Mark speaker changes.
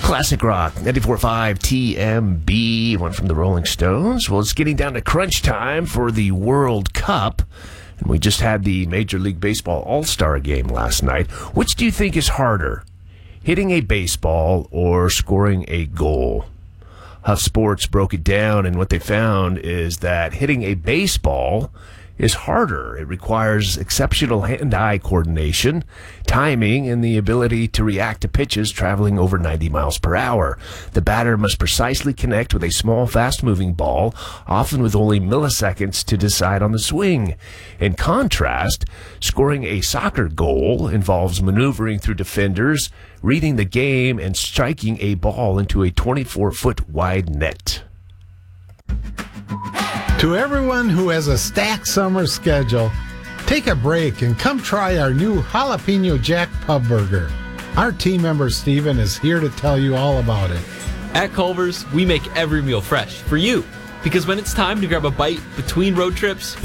Speaker 1: Classic rock, 94.5 TMB, one from the Rolling Stones. Well, it's getting down to crunch time for the World Cup. And we just had the Major League Baseball All-Star game last night. Which do you think is harder, hitting a baseball or scoring a goal? Huff Sports broke it down, and what they found is that hitting a baseball is harder. It requires exceptional hand-eye coordination, timing, and the ability to react to pitches traveling over 90 miles per hour. The batter must precisely connect with a small, fast-moving ball, often with only milliseconds to decide on the swing. In contrast, scoring a soccer goal involves maneuvering through defenders, reading the game, and striking a ball into a 24-foot wide net.
Speaker 2: To everyone who has a stacked summer schedule, take a break and come try our new Jalapeno Jack Pub Burger. Our team member Steven is here to tell you all about it.
Speaker 3: At Culver's, we make every meal fresh for you. Because when it's time to grab a bite between road trips,